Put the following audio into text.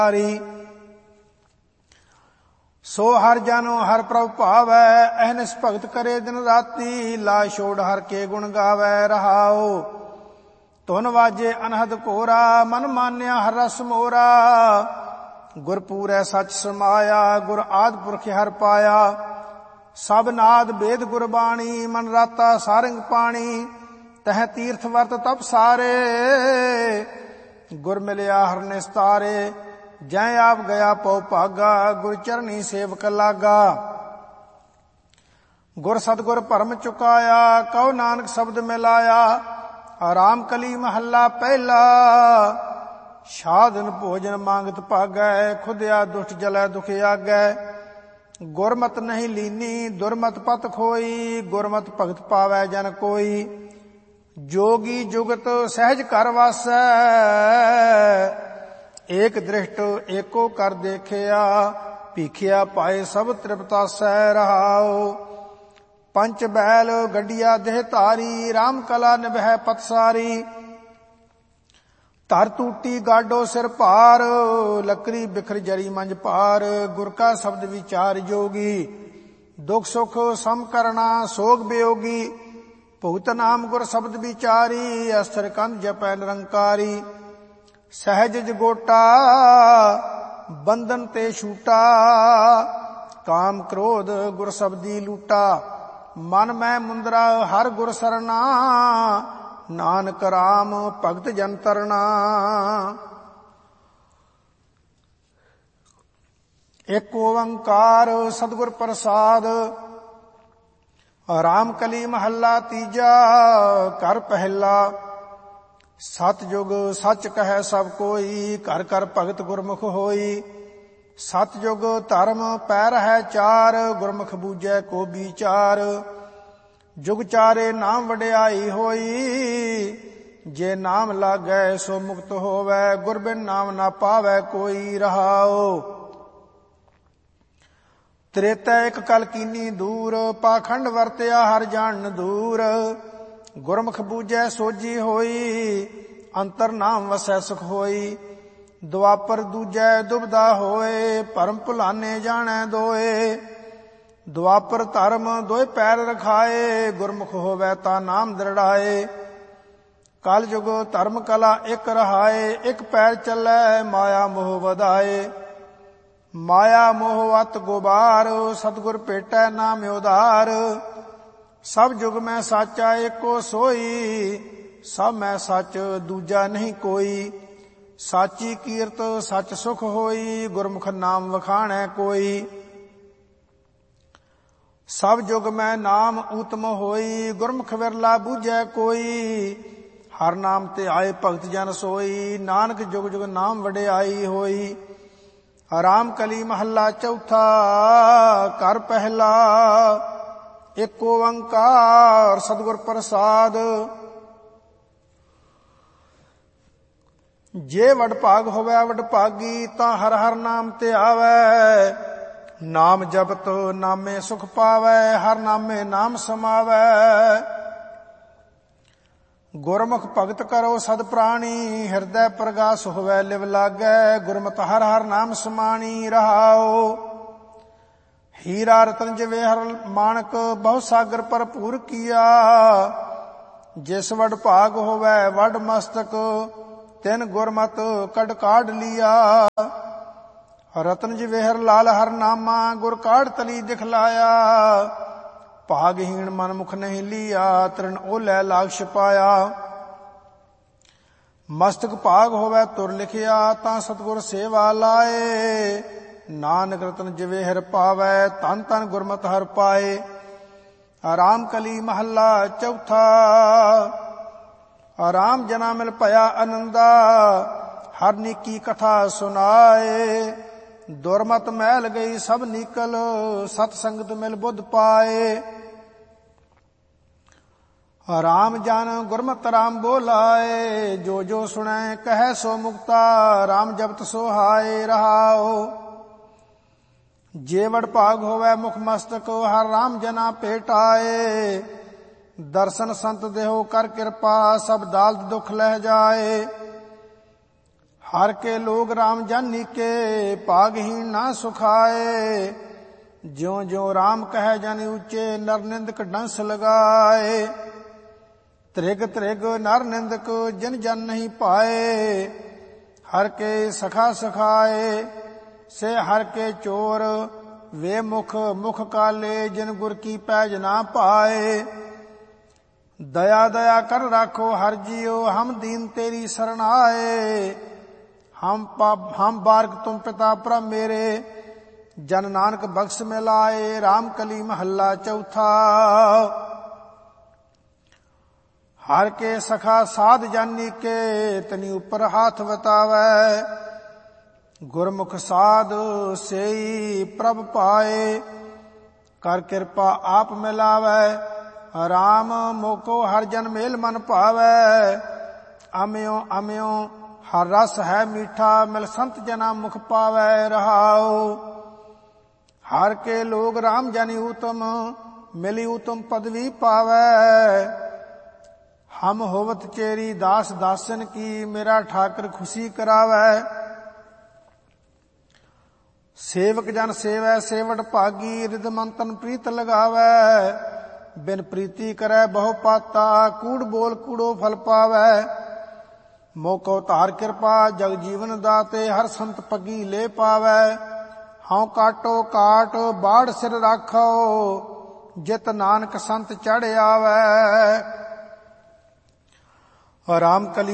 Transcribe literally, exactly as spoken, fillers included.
ਸੋ ਹਰ ਜਨ ਹਰ ਪ੍ਰਭ ਭਾਵੈ, ਅਹਨਿਸ ਭਗਤ ਕਰੇ ਦਿਨ ਰਾਤੀ, ਲਾ ਛੋੜ ਹਰ ਕੇ ਗੁਣ ਗਾਵੈ ਰਹਾਉ। ਧੁਨ ਵਾਜੇ ਅਨਹਦ ਘੋਰਾ, ਮਨ ਮਾਨਿਆ ਹਰ ਰਸ ਮੋਰਾ, ਗੁਰ ਪੂਰੈ ਸਚ ਸਮਾਇਆ, ਗੁਰ ਆਦਿ ਪੁਰਖ ਹਰ ਪਾਇਆ। ਸਭ ਨਾਦ ਬੇਦ ਗੁਰਬਾਣੀ, ਮਨ ਰਾਤਾ ਸਾਰੰਗ ਪਾਣੀ, ਤਹ ਤੀਰਥ ਵਰਤ ਤਪ ਸਾਰੇ, ਗੁਰ ਮਿਲਿਆ ਹਰ ਨਿਸਤਾਰੇ। ਜੈ ਆਪ ਗਿਆ ਪਉ ਭਾਗਾ, ਗੁਰ ਚਰਨੀ ਸੇਵਕ ਲਾਗਾ। ਗੁਰ ਸਤਿਗੁਰ ਭਰਮ ਚੁਕਾਇਆ, ਕਉ ਨਾਨਕ ਸ਼ਬਦ ਮਿਲਾਇਆ। ਆਰਾਮ ਕਲੀ ਮਹੱਲਾ ਪਹਿਲਾ, ਸਾਧਨ ਭੋਜਨ ਮੰਗਤ ਭਾਗੈ, ਖੁਦਿਆ ਦੁਸ਼ਟ ਜਲੈ ਦੁਖ ਆਗੈ। ਗੁਰਮਤਿ ਨਹੀਂ ਲੀਨੀ, ਦੁਰਮਤਿ ਪਤ ਖੋਈ, ਗੁਰਮਤਿ ਭਗਤ ਪਾਵੈ ਜਨ ਕੋਈ। ਜੋਗੀ ਜੁਗਤ ਸਹਿਜ ਕਰ ਵਾਸੈ, ਏਕ ਦ੍ਰਿਸ਼ਟ ਏਕੋ ਕਰ ਦੇਖਿਆ, ਭੀਖਿਆ ਪਾਏ ਸਭ ਤ੍ਰਿਪਤਾਸੈ ਰਹਾਉ। ਪੰਚ ਬੈਲ ਗੱਡੀਆ ਦੇਹ ਧਾਰੀ, ਰਾਮ ਕਲਾ ਨਿਭੈ ਪਤਸਾਰੀ। ਧਰ ਟੂਟੀ ਗਾਡੋ ਸਿਰ ਭਾਰ, ਲੱਕਰੀ ਬਿਖਰ ਜਰੀ ਮੰਜ ਭਾਰ। ਗੁਰ ਕਾ ਸ਼ਬਦ ਵਿਚਾਰ ਜੋਗੀ, ਦੁਖ ਸੁਖ ਸਮ ਕਰਨਾ ਸੋਗ ਬਿਯੋਗੀ। ਭੁਗਤ ਨਾਮ ਗੁਰ ਸ਼ਬਦ ਵਿਚਾਰੀ, ਅਸਥਿਰ ਕੰਧ ਜਪੈ ਨਿਰੰਕਾਰੀ। ਸਹਿਜ ਜਗੋਟਾ ਬੰਧਨ ਤੇ ਛੂਟਾ, ਕਾਮ ਕ੍ਰੋਧ ਗੁਰ ਸ਼ਬਦੀ ਲੂਟਾ। ਮਨ ਮੈਂ ਮੁੰਦਰਾ ਹਰ ਗੁਰ ਸਰਨਾ, ਨਾਨਕ ਰਾਮ ਭਗਤ ਜਨ ਤਰਨਾ। ਏਕ ਓੰਕਾਰ ਸਤਿਗੁਰ ਪ੍ਰਸਾਦ। ਰਾਮ ਕਲੀ ਮਹੱਲਾ ਤੀਜਾ, ਘਰ ਪਹਿਲਾ। ਸਤਿਯੁਗ ਸੱਚ ਕਹੈ ਸਭ ਕੋਈ, ਘਰ ਘਰ ਭਗਤ ਗੁਰਮੁਖ ਹੋਈ। ਸਤਿਯੁਗ ਧਰਮ ਪੈ ਰਹੈ ਚਾਰ, ਗੁਰਮੁਖ ਬੂਝੈ ਕੋ ਵਿਚਾਰ। ਜੁਗ ਚਾਰੇ ਨਾਮ ਵਡਿਆਈ ਹੋਈ, ਜੇ ਨਾਮ ਲਾਗੈ ਸੋ ਮੁਕਤ ਹੋਵੈ। ਗੁਰ ਬਿਨ ਨਾਮ ਨਾ ਪਾਵੈ ਕੋਈ ਰਹਾਉ। ਤ੍ਰੇਤੈ ਇਕ ਕਲ ਕੀਨੀ ਦੂਰ, ਪਾਖੰਡ ਵਰਤਿਆ ਹਰ ਜਾਣਨ ਦੂਰ। ਗੁਰਮੁਖ ਬੂਝੈ ਸੋਝੀ ਹੋਈ, ਅੰਤਰ ਨਾਮ ਵਸੈ ਸੁਖ ਹੋਈ। ਦੁਆਪਰ ਦੂਜੈ ਦੁਬਦਾ ਹੋਏ, ਭਰਮ ਭੁਲਾਨੇ ਜਾਣੈ ਦੋਏ। ਦੁਆਪਰ ਧਰਮ ਦੋਇ ਪੈਰ ਰਖਾਏ, ਗੁਰਮੁਖ ਹੋਵੈ ਤਾ ਨਾਮ ਦ੍ਰਿੜਾਏ। ਕਲ ਯੁਗ ਧਰਮ ਕਲਾ ਇਕ ਰਹਾਏ, ਇਕ ਪੈਰ ਚੱਲੈ ਮਾਇਆ ਮੋਹ ਵਧਾਏ। ਮਾਇਆ ਮੋਹ ਅਤ ਗੁਬਾਰ, ਸਤਿਗੁਰ ਭੇਟੈ ਨਾਮ ਉਧਾਰ। ਸਭ ਜੁਗ ਮੈਂ ਸਾਚਾ ਏਕੋ ਸੋਈ, ਸਭ ਮੈਂ ਸੱਚ ਦੂਜਾ ਨਹੀਂ ਕੋਈ। ਸਾਚੀ ਕੀਰਤ ਸੱਚ ਸੁਖ ਹੋਈ, ਗੁਰਮੁਖ ਨਾਮ ਵਖਾਣੈ ਕੋਈ। ਸਭ ਜੁਗ ਮੈਂ ਨਾਮ ਊਤਮ ਹੋਈ, ਗੁਰਮੁਖ ਵਿਰਲਾ ਬੂਝੈ ਕੋਈ। ਹਰ ਨਾਮ ਤੇ ਆਏ ਭਗਤ ਜਨ ਸੋਈ, ਨਾਨਕ ਜੁਗ ਜੁਗ ਨਾਮ ਵਡਿਆਈ ਹੋਈ। ਰਾਮ ਕਲੀ ਮਹੱਲਾ ਚੌਥਾ, ਘਰ ਪਹਿਲਾ। ਏਕ ਓੰਕਾਰ ਸਤਿਗੁਰ ਪ੍ਰਸਾਦ। ਜੇ ਵਡਭਾਗ ਹੋਵੈ ਵਡਭਾਗੀ, ਤਾਂ ਹਰ ਹਰ ਨਾਮ ਤੇ ਆਵੈ। ਨਾਮ ਜਪਤ ਨਾਮੇ ਸੁਖ ਪਾਵੈ, ਹਰ ਨਾਮੇ ਨਾਮ ਸਮਾਵੈ। ਗੁਰਮੁਖ ਭਗਤ ਕਰੋ ਸਦ ਪ੍ਰਾਣੀ, ਹਿਰਦੈ ਪ੍ਰਗਾਸ ਹੋਵੈ ਲਿਵ ਲਾਗੈ। ਗੁਰਮਤਿ ਹਰ ਹਰ ਨਾਮ ਸਮਾਣੀ ਰਹਾਉ। ਹੀਰਾ ਰਤਨ ਜਵੇਹਰ ਮਾਣਕ, ਬਹੁ ਸਾਗਰ ਭਰਪੂਰ ਕੀਆ। ਜਿਸ ਵਡ ਭਾਗ ਹੋਵੈ ਵਡ ਮਸਤਕ, ਤਿਨ ਗੁਰਮਤ ਕਡ ਕਾਢ ਲੀਆ। ਰਤਨ ਜਵੇਹਰ ਲਾਲ ਹਰ ਨਾਮਾ, ਗੁਰ ਕਾਢ ਤਲੀ ਦਿਖਲਾਇਆ। ਭਾਗਹੀਣ ਮਨ ਮੁਖ ਨਹੀਂ ਲੀਆ, ਤ੍ਰਿਣ ਓਲੈ ਲਾਗ ਛਪਾਇਆ। ਮਸਤਕ ਭਾਗ ਹੋਵੈ ਤੁਰ ਲਿਖਿਆ, ਤਾਂ ਸਤਿਗੁਰ ਸੇਵਾ ਲਾਏ। ਨਾਨਕ ਰਤਨ ਜਵੇਹਰ ਪਾਵੈ, ਧਨ ਧਨ ਗੁਰਮਤਿ ਹਰਿ ਪਾਏ। ਆਰਾਮ ਕਲੀ ਮਹੱਲਾ ਚੌਥਾ। ਆਰਾਮ ਜਨਾ ਮਿਲ ਭਇਆ ਅਨੰਦਾ, ਹਰ ਨੀਕੀ ਕਥਾ ਸੁਨਾਏ। ਦੁਰਮਤ ਮੈਲ ਗਈ ਸਭ ਨੀਕਲ, ਸਤ ਸੰਗਤ ਮਿਲ ਬੁੱਧ ਪਾਏ। ਰਾਮ ਜਨ ਗੁਰਮਤਿ ਰਾਮ ਬੋਲਾਏ, ਜੋ ਜੋ ਸੁਣੈ ਕਹੈ ਸੋ ਮੁਕਤਾ। ਰਾਮ ਜਪਤ ਸੋਹਾਏ ਰਹਾਉ। ਜੇ ਵਡ ਭਾਗ ਹੋਵੈ ਮੁਖ ਮਸਤਕ, ਹਰ ਰਾਮ ਜਨਾ ਭੇਟਾਏ। ਦਰਸ਼ਨ ਸੰਤ ਦੇਹੋ ਕਰ ਕਿਰਪਾ, ਸਭ ਦਾਲਤ ਦੁਖ ਲਹਿ ਜਾਏ। हर के लोग राम जानी के भागहीन ना सुखाए। ज्यों ज्यों राम कहे जानी ऊंचे नर निंदक डंस लगाए। त्रिग त्रिग नर निंदक जन जन नहीं पाए। हर के सखा सखाए से हर के चोर। वे मुख मुख काले जिन गुर की पैज ना पाए। दया दया कर राखो हर जियो हम दीन तेरी शरण आए। हम पाप हम बारक तुम पिता प्रभ मेरे। जन नानक बख्श में लाए। राम कली महला चौथा। हर के सखा साध जानी के तनी ऊपर हाथ बतावे। गुरमुख साध सेई प्रभ पाए। कर कृपा आप मिलावे। राम मोको हर जन मेल मन पावे। अम्यो अम्यो हर रस है मीठा मिल संत जना मुख पावे रहाओ। हर के लोग राम जानी उत्तम मिली उत्तम पदवी पावे। हम होवत चेरी दास दासन की मेरा ठाकर खुशी करावे। सेवक जन सेवै सेवट भागी रिद मंतन प्रीत लगावे। बिन प्रीति करे बहु पाता कूड़ बोल कूड़ो फल पावे। मोको तार कृपा जग जीवन दाते हर संत पगी ले पावे। हाँ काटो काट बाढ़ सिर राखो जित नानक संत चढ़ आवे। राम कली